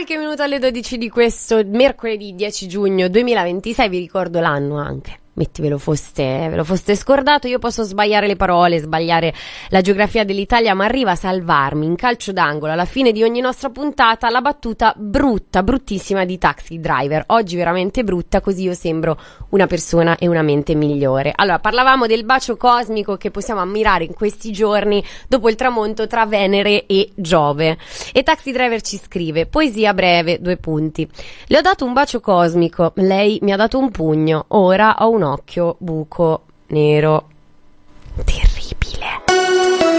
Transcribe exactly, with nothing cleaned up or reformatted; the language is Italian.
Qualche minuto alle dodici di questo mercoledì dieci giugno duemilaventisei, vi ricordo l'anno anche. Metti ve lo foste, ve lo foste scordato, io posso sbagliare le parole, sbagliare la geografia dell'Italia, ma arriva a salvarmi in calcio d'angolo alla fine di ogni nostra puntata la battuta brutta, bruttissima di Taxi Driver. Oggi veramente brutta, così io sembro una persona e una mente migliore. Allora, parlavamo del bacio cosmico che possiamo ammirare in questi giorni dopo il tramonto tra Venere e Giove. E Taxi Driver ci scrive: poesia breve, due punti. Le ho dato un bacio cosmico, lei mi ha dato un pugno, ora ho un occhio buco nero. Ti